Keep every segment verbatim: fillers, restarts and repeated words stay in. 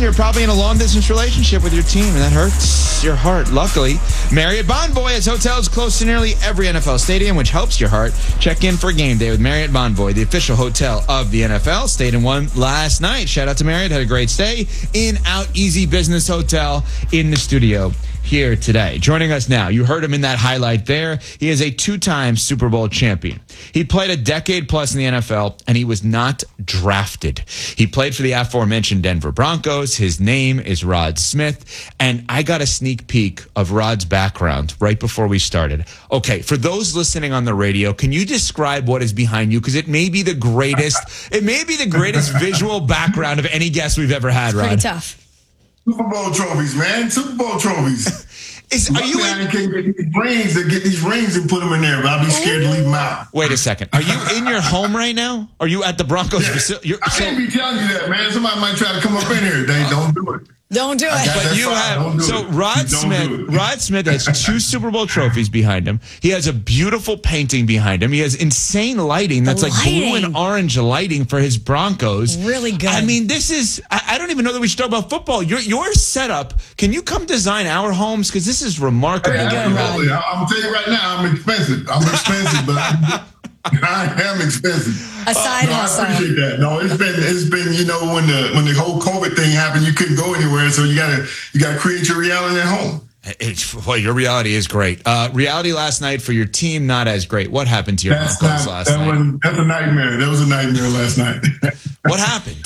you're probably in a long-distance relationship with your team, and that hurts your heart. Luckily, Marriott Bonvoy has hotels close to nearly every N F L stadium, which helps your heart. Check in for game day with Marriott Bonvoy, the official hotel of the N F L. Stayed in one last night. Shout out to Marriott. Had a great stay. In, out, easy business hotel in the studio here today. Joining us now, you heard him in that highlight there. He is a two-time Super Bowl champion. He played a decade plus in the N F L, and he was not drafted. He played for the aforementioned Denver Broncos. His name is Rod Smith, and I got a sneak peek of Rod's background right before we started. Okay, for those listening on the radio, can you describe what is behind you? Because it may be the greatest, it may be the greatest visual background of any guest we've ever had, Rod. Pretty tough. Super Bowl trophies, man. Super Bowl trophies. Is, are you in, in, I can't get these rings to get these rings and put them in there, but I'll be scared to leave them out. Wait a second. Are you in your home right now? Are you at the Broncos Yeah. facility? I can't be telling you that, man. Somebody might try to come up in here. They don't do it. Don't do it. But you have, so Rod Smith, Rod Smith has two Super Bowl trophies behind him. He has a beautiful painting behind him. He has insane lighting that's The like blue lighting. and orange lighting for his Broncos. Really good. I mean, this is, I, I don't even know that we should talk about football. Your your setup, can you come design our homes? Because this is remarkable. Hey, good, absolutely. I- I'm telling you right now, I'm expensive. I'm expensive, but I, I am expensive. A side no, hustle. I appreciate that. No, it's been it's been you know when the when the whole COVID thing happened, you couldn't go anywhere, so you gotta you gotta create your reality at home. It's, well, your reality is great. Uh, reality last night for your team, not as great. What happened to your That's Broncos not, last that night? wasn't- that's a nightmare. That was a nightmare last night. What happened?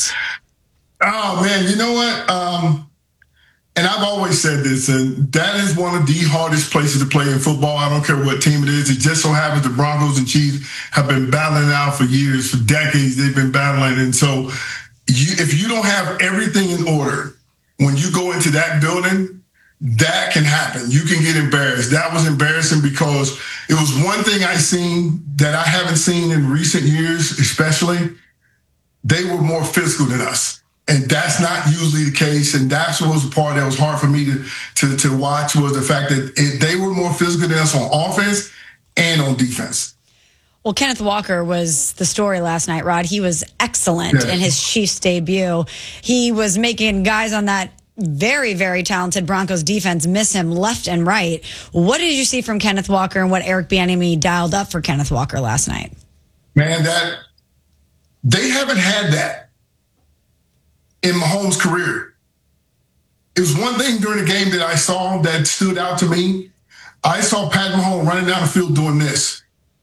Oh man, you know what? Um, and I've always said this, and that is one of the hardest places to play in football. I don't care what team it is. It just so happens the Broncos and Chiefs have been battling it out for years, for decades. They've been battling, and so you, if you don't have everything in order when you go into that building, that can happen. You can get embarrassed. That was embarrassing because it was one thing I seen that I haven't seen in recent years, especially. They were more physical than us. And that's not usually the case. And that's what was the part that was hard for me to to, to watch was the fact that it, they were more physical than us on offense and on defense. Well, Kenneth Walker was the story last night, Rod. He was excellent Yeah. in his Chiefs debut. He was making guys on that very, very talented Broncos defense miss him left and right. What did you see from Kenneth Walker and what Eric Bieniemy dialed up for Kenneth Walker last night? Man, that they haven't had that in Mahomes' career. It was one thing during the game that I saw that stood out to me. I saw Pat Mahomes running down the field doing this.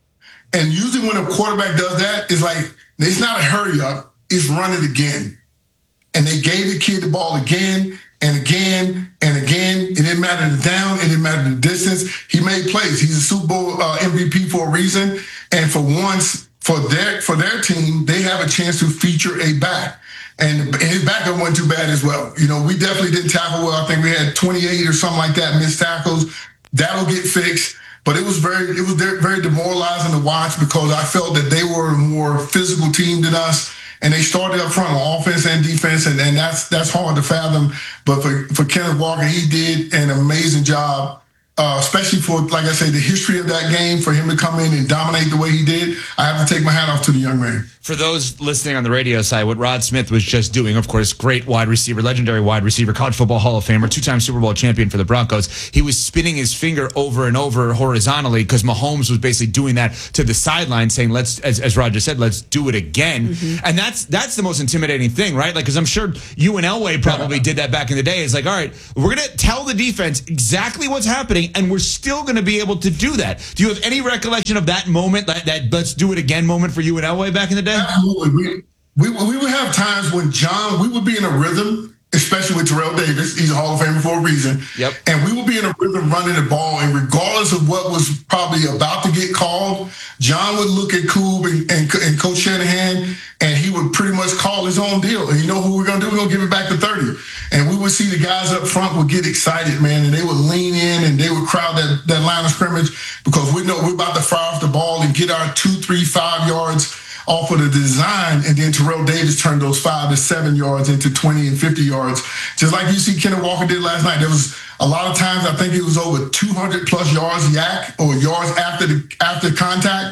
And usually when a quarterback does that, it's like, it's not a hurry up, it's run it again. And they gave the kid the ball again and again and again. It didn't matter the down, it didn't matter the distance. He made plays. He's a Super Bowl uh, M V P for a reason. And for once, for their for their team, they have a chance to feature a back. And his backup wasn't too bad as well. You know, we definitely didn't tackle well. I think we had twenty-eight or something like that missed tackles. That'll get fixed. But it was very, it was very demoralizing to watch because I felt that they were a more physical team than us. And they started up front on offense and defense, and, and that's that's hard to fathom. But for, for Kenneth Walker, he did an amazing job. Uh, especially for, like I say, the history of that game, for him to come in and dominate the way he did, I have to take my hat off to the young man. For those listening on the radio side, what Rod Smith was just doing, of course, great wide receiver, legendary wide receiver, college football Hall of Famer, two-time Super Bowl champion for the Broncos. He was spinning his finger over and over horizontally because Mahomes was basically doing that to the sideline, saying, "Let's," as, as Rod just said, "let's do it again." Mm-hmm. And that's that's the most intimidating thing, right? Like, because I'm sure you and Elway probably did that back in the day. It's like, all right, we're going to tell the defense exactly what's happening, and we're still going to be able to do that. Do you have any recollection of that moment, that, that let's do it again moment for you and Elway back in the day? Absolutely. We, we, we would have times when John, we would be in a rhythm, especially with Terrell Davis. He's a Hall of Famer for a reason. Yep. And we would be in a rhythm running the ball, and regardless of what was probably about to get called, John would look at Koob and, and, and Coach Shanahan, and he would pretty much call his own deal. And you know who we're going to do? We're going to give it back to thirty. And we would see the guys up front would get excited, man, and they would lean in and they would crowd that, that line of scrimmage because we know we're about to fire off the ball and get our two, three, five yards off of the design, and then Terrell Davis turned those five to seven yards into twenty and fifty yards, just like you see Kenneth Walker did last night. There was a lot of times I think it was over two hundred plus yards yak or yards after the after contact,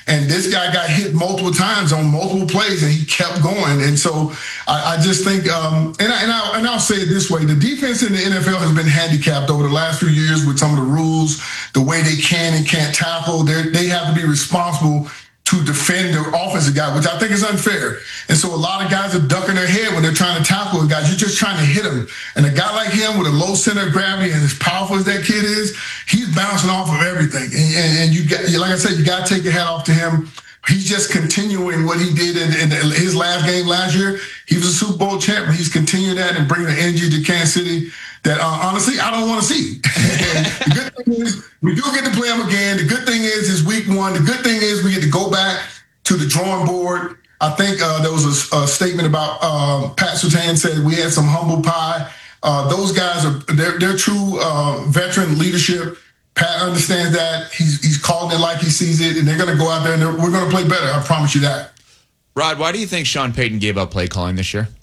And this guy got hit multiple times on multiple plays, and he kept going. And so I, I just think, um, and, I, and, I, and I'll say it this way, the defense in the N F L has been handicapped over the last few years with some of the rules, the way they can and can't tackle. They're, they have to be responsible to defend the offensive guy, which I think is unfair. And so a lot of guys are ducking their head when they're trying to tackle a guy. You're just trying to hit him. And a guy like him with a low center of gravity and as powerful as that kid is, he's bouncing off of everything. And, and, and you got, like I said, you got to take your hat off to him. He's just continuing what he did in, in his last game last year. He was a Super Bowl champ. He's continuing that and bringing the energy to Kansas City that, uh, honestly, I don't want to see. And the good thing is, we do get to play him again. The good thing is, it's week one. The good thing is we get to go back to the drawing board. I think uh, there was a, a statement about uh, Pat Surtain said we had some humble pie. Uh, those guys are they're, they're true uh, veteran leadership. Pat understands that. He's he's calling it like he sees it, and they're going to go out there and we're going to play better. I promise you that. Rod, why do you think Sean Payton gave up play calling this year?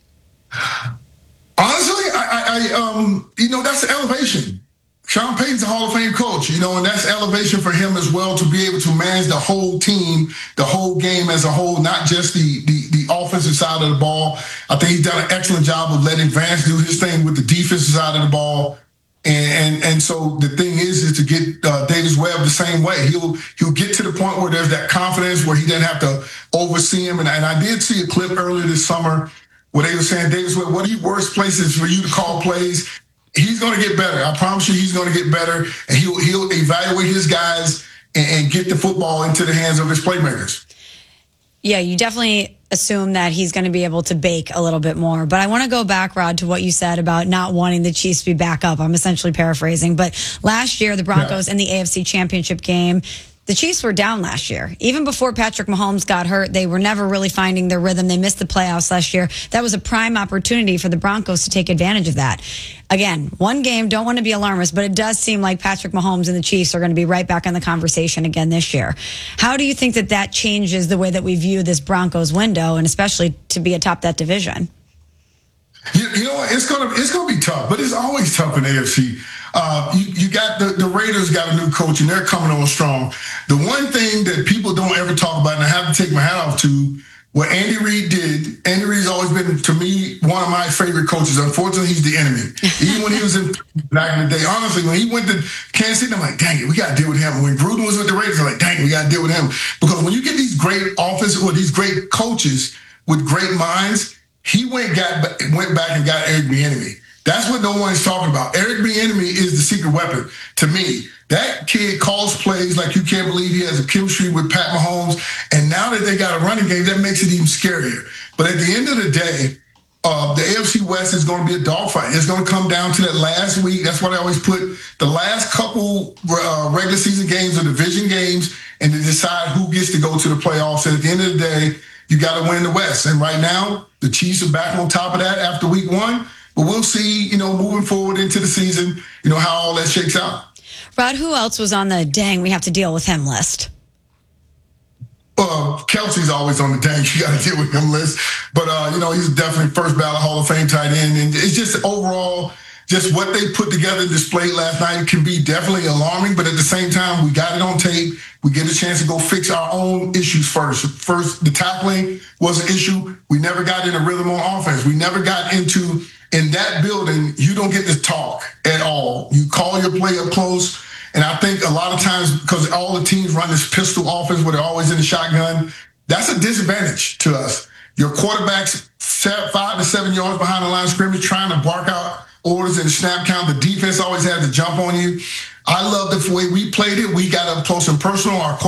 Honestly, I, I, I um, you know, that's the elevation. Sean Payton's a Hall of Fame coach, you know, and that's elevation for him as well to be able to manage the whole team, the whole game as a whole, not just the the, the offensive side of the ball. I think he's done an excellent job of letting Vance do his thing with the defensive side of the ball. And, and and so the thing is, is to get uh, Davis Webb the same way. He'll he'll get to the point where there's that confidence where he doesn't have to oversee him. And, and I did see a clip earlier this summer where they were saying, Davis Webb, what are the worst places for you to call plays? He's going to get better. I promise you he's going to get better. And he'll, he'll evaluate his guys and, and get the football into the hands of his playmakers. Yeah, you definitely assume that he's going to be able to bake a little bit more. But I want to go back, Rod, to what you said about not wanting the Chiefs to be back up. I'm essentially paraphrasing. But last year, the Broncos yeah. in the A F C Championship game, the Chiefs were down last year. Even before Patrick Mahomes got hurt, they were never really finding their rhythm. They missed the playoffs last year. That was a prime opportunity for the Broncos to take advantage of that. Again, one game, don't want to be alarmist, but it does seem like Patrick Mahomes and the Chiefs are going to be right back in the conversation again this year. How do you think that that changes the way that we view this Broncos window, and especially to be atop that division? You, you know what? It's gonna it's gonna be tough, but it's always tough in the A F C. Uh, you, you got the, the Raiders got a new coach, and they're coming on strong. The one thing that people don't ever talk about, and I have to take my hat off to, what Andy Reid did. Andy Reid's always been, to me, one of my favorite coaches. Unfortunately, he's the enemy. Even when he was in back in the day, honestly, when he went to Kansas City, I'm like, dang it, we got to deal with him. When Gruden was with the Raiders, I'm like, dang it, we got to deal with him. Because when you get these great offensive or these great coaches with great minds, he went got went back and got Eric Bieniemy. That's what no one's talking about. Eric Bieniemy is the secret weapon to me. That kid calls plays like you can't believe he has a chemistry with Pat Mahomes. And now that they got a running game, that makes it even scarier. But at the end of the day, uh, the A F C West is going to be a dogfight. It's going to come down to that last week. That's why I always put the last couple uh, regular season games or division games and to decide who gets to go to the playoffs. And at the end of the day, you got to win the West. And right now, the Chiefs are back on top of that after week one. But we'll see, you know, moving forward into the season, you know, how all that shakes out. Rod, who else was on the dang, we have to deal with him list? Uh, Kelsey's always on the dang, you got to deal with him list. But, uh, you know, he's definitely first ballot Hall of Fame tight end. And it's just overall, just what they put together and displayed last night can be definitely alarming. But at the same time, we got it on tape. We get a chance to go fix our own issues first. First, the tackling was an issue. We never got in a rhythm on offense. We never got into... In that building, you don't get to talk at all. You call your play up close. And I think a lot of times, because all the teams run this pistol offense where they're always in the shotgun, that's a disadvantage to us. Your quarterback's five to seven yards behind the line of scrimmage trying to bark out orders in the snap count. The defense always has to jump on you. I love the way we played it. We got up close and personal. Our